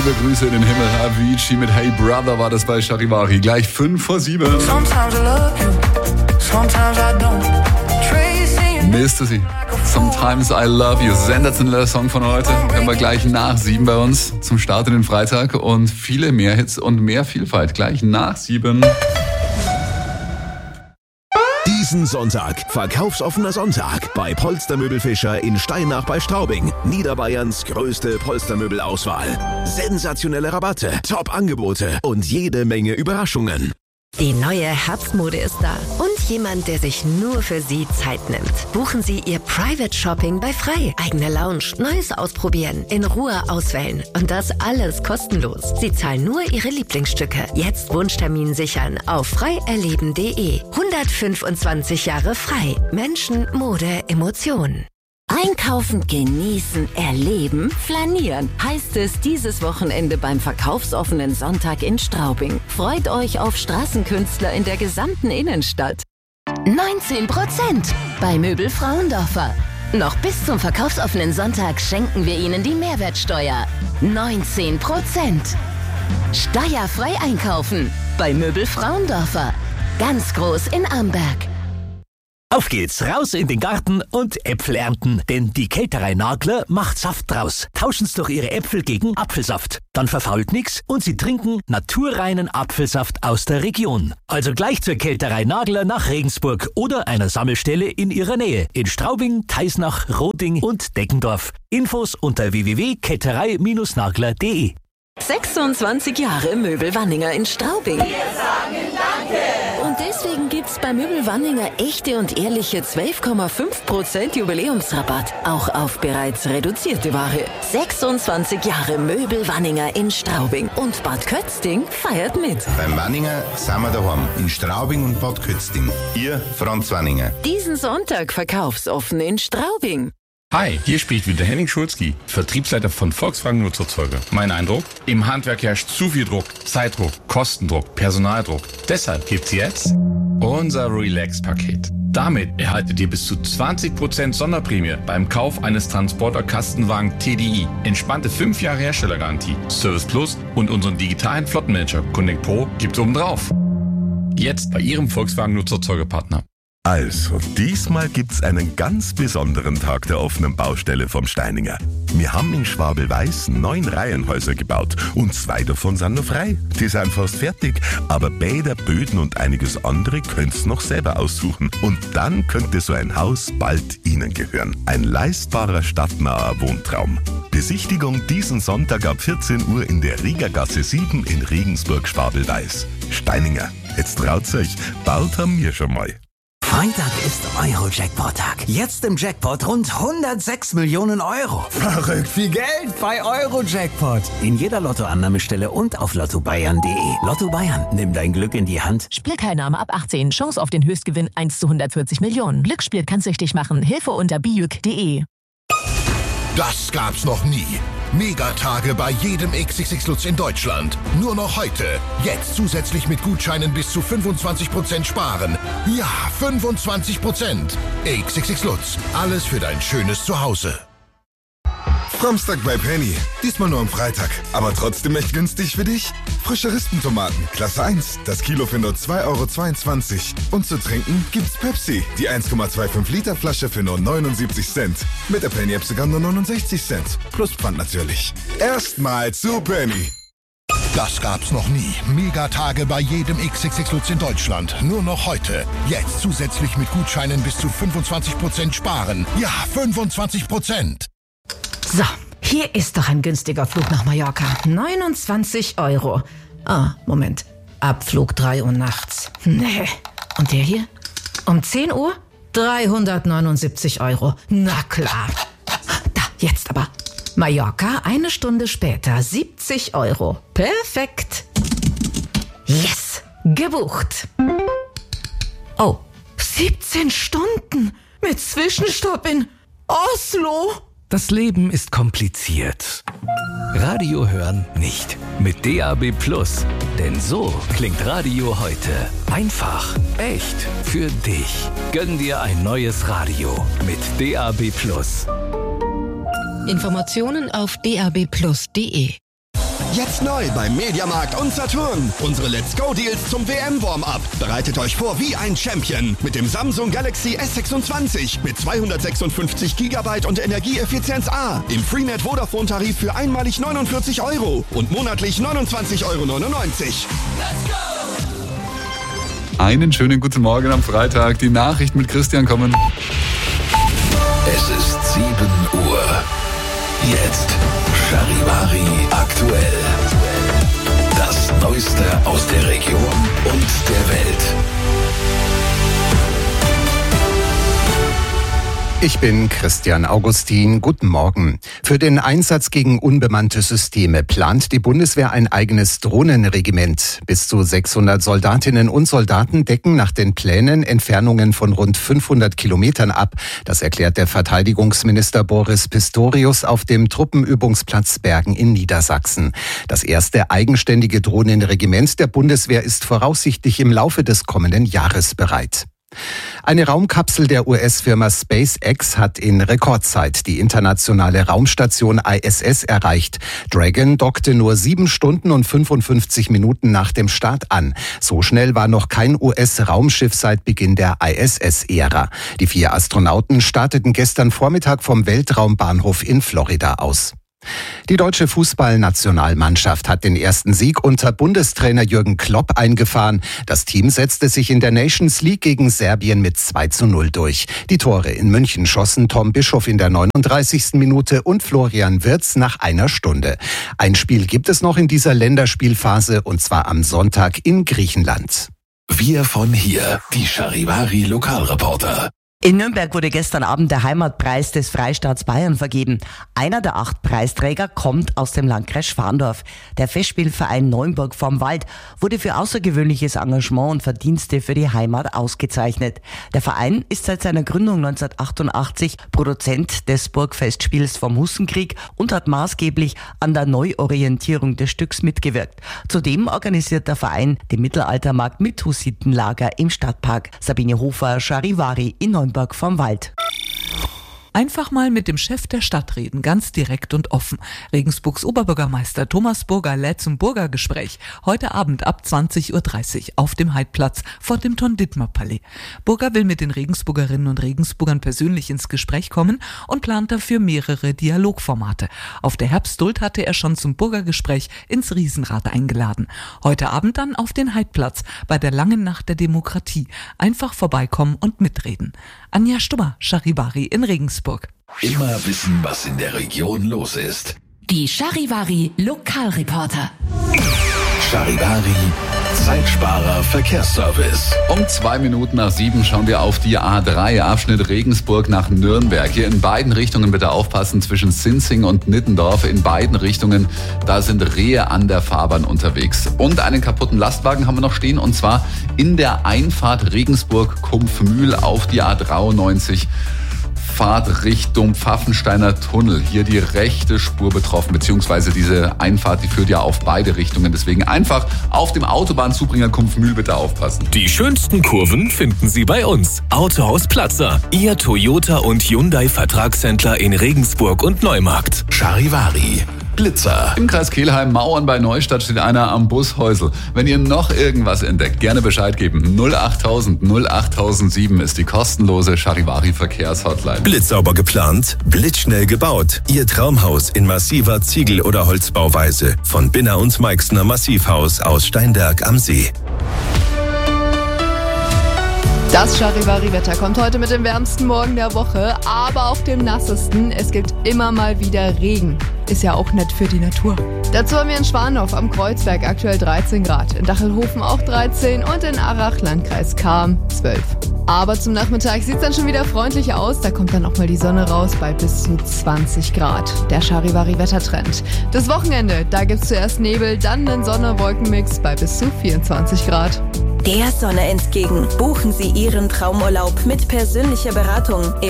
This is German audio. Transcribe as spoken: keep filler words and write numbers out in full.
Liebe Grüße in den Himmel. Avicii mit Hey Brother war das bei Charivari. Gleich fünf vor sieben. Mister Sie. Sometimes I Love You. Sensationeller Song von heute. Können wir gleich nach sieben bei uns zum Start in den Freitag. Und viele mehr Hits und mehr Vielfalt. Gleich nach sieben. Diesen Sonntag, verkaufsoffener Sonntag bei Polstermöbelfischer in Steinach bei Straubing. Niederbayerns größte Polstermöbelauswahl. Sensationelle Rabatte, Top-Angebote und jede Menge Überraschungen. Die neue Herbstmode ist da und jemand, der sich nur für Sie Zeit nimmt. Buchen Sie Ihr Private Shopping bei Frei. Eigene Lounge, Neues ausprobieren, in Ruhe auswählen und das alles kostenlos. Sie zahlen nur Ihre Lieblingsstücke. Jetzt Wunschtermin sichern auf frei erleben punkt de. hundertfünfundzwanzig Jahre Frei. Menschen, Mode, Emotionen. Einkaufen, genießen, erleben, flanieren, heißt es dieses Wochenende beim verkaufsoffenen Sonntag in Straubing. Freut euch auf Straßenkünstler in der gesamten Innenstadt. neunzehn Prozent bei Möbel Frauendorfer. Noch bis zum verkaufsoffenen Sonntag schenken wir Ihnen die Mehrwertsteuer. neunzehn Prozent. Steuerfrei einkaufen bei Möbel Frauendorfer. Ganz groß in Amberg. Auf geht's, raus in den Garten und Äpfel ernten, denn die Kälterei Nagler macht Saft draus. Tauschen Sie doch Ihre Äpfel gegen Apfelsaft. Dann verfault nix und Sie trinken naturreinen Apfelsaft aus der Region. Also gleich zur Kälterei Nagler nach Regensburg oder einer Sammelstelle in Ihrer Nähe in Straubing, Teisnach, Roding und Deckendorf. Infos unter w w w punkt kälterei nagler punkt de. sechsundzwanzig Jahre Möbel Wanninger in Straubing. Wir sagen Danke! Und deswegen gibt's bei Möbel Wanninger echte und ehrliche zwölf Komma fünf Prozent Jubiläumsrabatt. Auch auf bereits reduzierte Ware. sechsundzwanzig Jahre Möbel Wanninger in Straubing. Und Bad Kötzting feiert mit. Beim Wanninger sind wir daheim. In Straubing und Bad Kötzting. Ihr Franz Wanninger. Diesen Sonntag verkaufsoffen in Straubing. Hi, hier spricht wieder Henning Schulzki, Vertriebsleiter von Volkswagen Nutzerzeuger. Mein Eindruck? Im Handwerk herrscht zu viel Druck, Zeitdruck, Kostendruck, Personaldruck. Deshalb gibt's jetzt unser Relax-Paket. Damit erhaltet ihr bis zu zwanzig Prozent Sonderprämie beim Kauf eines Transporter-Kastenwagen T D I. Entspannte fünf Jahre Herstellergarantie, Service Plus und unseren digitalen Flottenmanager Connect Pro gibt's obendrauf. Jetzt bei Ihrem Volkswagen Nutzerzeugerpartner. Also, diesmal gibt's einen ganz besonderen Tag der offenen Baustelle vom Steininger. Wir haben in Schwabel-Weiß neun Reihenhäuser gebaut und zwei davon sind noch frei. Die sind fast fertig, aber Bäder, Böden und einiges andere könnt's noch selber aussuchen. Und dann könnte so ein Haus bald Ihnen gehören. Ein leistbarer, stadtnaher Wohntraum. Besichtigung diesen Sonntag ab vierzehn Uhr in der Riegergasse sieben in Regensburg-Schwabel-Weiß. Steininger, jetzt traut's euch, baut haben wir schon mal. Freitag ist Euro-Jackpot-Tag. Jetzt im Jackpot rund hundertsechs Millionen Euro. Verrückt viel Geld bei Euro-Jackpot. In jeder Lottoannahmestelle und auf lotto bayern punkt de. Lotto Bayern, nimm dein Glück in die Hand. Spielteilnahme ab achtzehn. Chance auf den Höchstgewinn eins zu hundertvierzig Millionen. Glücksspiel kann süchtig machen. Hilfe unter bijuk punkt de. Das gab's noch nie. Megatage bei jedem X X X Lutz in Deutschland. Nur noch heute. Jetzt zusätzlich mit Gutscheinen bis zu fünfundzwanzig Prozent sparen. Ja, fünfundzwanzig Prozent. X X X Lutz. Alles für dein schönes Zuhause. Samstag bei Penny. Diesmal nur am Freitag. Aber trotzdem echt günstig für dich. Frische Rispentomaten, Klasse eins. Das Kilo für nur zwei Euro zweiundzwanzig. Und zu trinken gibt's Pepsi. Die eins Komma fünfundzwanzig Liter Flasche für nur neunundsiebzig Cent. Mit der Penny-App sogar nur neunundsechzig Cent. Plus Pfand natürlich. Erstmal zu Penny. Das gab's noch nie. Megatage bei jedem X X X Lutz in Deutschland. Nur noch heute. Jetzt zusätzlich mit Gutscheinen bis zu fünfundzwanzig Prozent sparen. Ja, fünfundzwanzig Prozent. So, hier ist doch ein günstiger Flug nach Mallorca. neunundzwanzig Euro. Ah, Moment. Abflug drei Uhr nachts. Nee. Und der hier? Um zehn Uhr? dreihundertneunundsiebzig Euro. Na klar. Da, jetzt aber. Mallorca, eine Stunde später, siebzig Euro. Perfekt. Yes, gebucht. Oh, siebzehn Stunden mit Zwischenstopp in Oslo. Das Leben ist kompliziert. Radio hören nicht. Mit D A B Plus. Denn so klingt Radio heute. Einfach, echt, für dich. Gönn dir ein neues Radio mit D A B Plus. Informationen auf d a b plus punkt de. Jetzt neu beim Mediamarkt und Saturn. Unsere Let's Go Deals zum W M-Warm-Up. Bereitet euch vor wie ein Champion mit dem Samsung Galaxy S sechsundzwanzig mit zweihundertsechsundfünfzig Gigabyte und Energieeffizienz A. Im Freenet Vodafone Tarif für einmalig neunundvierzig Euro und monatlich neunundzwanzig Euro neunundneunzig. Let's go! Einen schönen guten Morgen am Freitag. Die Nachrichten mit Christian kommen. Es ist sieben Uhr. Jetzt Charivari aktuell. Das Neueste aus der Region und der Welt. Ich bin Christian Augustin. Guten Morgen. Für den Einsatz gegen unbemannte Systeme plant die Bundeswehr ein eigenes Drohnenregiment. Bis zu sechshundert Soldatinnen und Soldaten decken nach den Plänen Entfernungen von rund fünfhundert Kilometern ab. Das erklärt der Verteidigungsminister Boris Pistorius auf dem Truppenübungsplatz Bergen in Niedersachsen. Das erste eigenständige Drohnenregiment der Bundeswehr ist voraussichtlich im Laufe des kommenden Jahres bereit. Eine Raumkapsel der U S-Firma SpaceX hat in Rekordzeit die internationale Raumstation I S S erreicht. Dragon dockte nur sieben Stunden und fünfundfünfzig Minuten nach dem Start an. So schnell war noch kein U S-Raumschiff seit Beginn der I S S-Ära. Die vier Astronauten starteten gestern Vormittag vom Weltraumbahnhof in Florida aus. Die deutsche Fußballnationalmannschaft hat den ersten Sieg unter Bundestrainer Jürgen Klopp eingefahren. Das Team setzte sich in der Nations League gegen Serbien mit zwei zu null durch. Die Tore in München schossen Tom Bischoff in der neununddreißigsten Minute und Florian Wirtz nach einer Stunde. Ein Spiel gibt es noch in dieser Länderspielphase, und zwar am Sonntag in Griechenland. Wir von hier, die Charivari Lokalreporter. In Nürnberg wurde gestern Abend der Heimatpreis des Freistaats Bayern vergeben. Einer der acht Preisträger kommt aus dem Landkreis Schwandorf. Der Festspielverein Neuenburg vorm Wald wurde für außergewöhnliches Engagement und Verdienste für die Heimat ausgezeichnet. Der Verein ist seit seiner Gründung neunzehnhundertachtundachtzig Produzent des Burgfestspiels vom Hussenkrieg und hat maßgeblich an der Neuorientierung des Stücks mitgewirkt. Zudem organisiert der Verein den Mittelaltermarkt mit Hussitenlager im Stadtpark. Sabine Hofer, Charivari in Neuenburg vom Wald. Einfach mal mit dem Chef der Stadt reden, ganz direkt und offen. Regensburgs Oberbürgermeister Thomas Burger lädt zum Burgergespräch heute Abend ab zwanzig Uhr dreißig auf dem Heidplatz vor dem Ton-Dittmar-Palais. Burger will mit den Regensburgerinnen und Regensburgern persönlich ins Gespräch kommen und plant dafür mehrere Dialogformate. Auf der Herbstduld hatte er schon zum Burgergespräch ins Riesenrad eingeladen. Heute Abend dann auf den Heidplatz bei der langen Nacht der Demokratie. Einfach vorbeikommen und mitreden. Anja Stummer, Charivari in Regensburg. Immer wissen, was in der Region los ist. Die Charivari Lokalreporter. Charivari Zeitsparer Verkehrsservice. Um zwei Minuten nach sieben schauen wir auf die A drei, Abschnitt Regensburg nach Nürnberg. Hier in beiden Richtungen bitte aufpassen, zwischen Sinzing und Nittendorf. In beiden Richtungen, da sind Rehe an der Fahrbahn unterwegs. Und einen kaputten Lastwagen haben wir noch stehen, und zwar in der Einfahrt Regensburg-Kumpfmühl auf die A dreiundneunzig. Fahrt Richtung Pfaffensteiner Tunnel. Hier die rechte Spur betroffen, beziehungsweise diese Einfahrt, die führt ja auf beide Richtungen. Deswegen einfach auf dem Autobahnzubringer Kumpfmühl bitte aufpassen. Die schönsten Kurven finden Sie bei uns. Autohaus Platzer, Ihr Toyota und Hyundai Vertragshändler in Regensburg und Neumarkt. Charivari Blitzer. Im Kreis Kelheim, Mauern bei Neustadt, steht einer am Bushäusl. Wenn ihr noch irgendwas entdeckt, gerne Bescheid geben. null achttausend null achttausendsieben ist die kostenlose Charivari Verkehrshotline. Blitzsauber geplant, blitzschnell gebaut. Ihr Traumhaus in massiver Ziegel- oder Holzbauweise. Von Binner und Meixner Massivhaus aus Steinberg am See. Das Charivari-Wetter kommt heute mit dem wärmsten Morgen der Woche, aber auch dem nassesten. Es gibt immer mal wieder Regen. Ist ja auch nett für die Natur. Dazu haben wir in Schwandorf am Kreuzberg aktuell dreizehn Grad, in Dachelhofen auch dreizehn und in Arach, Landkreis Cham, zwölf. Aber zum Nachmittag sieht es dann schon wieder freundlich aus. Da kommt dann auch mal die Sonne raus bei bis zu zwanzig Grad. Der Charivari-Wettertrend. Das Wochenende, da gibt es zuerst Nebel, dann einen Sonne-Wolkenmix bei bis zu vierundzwanzig Grad. Der Sonne entgegen. Buchen Sie Ihren Traumurlaub mit persönlicher Beratung im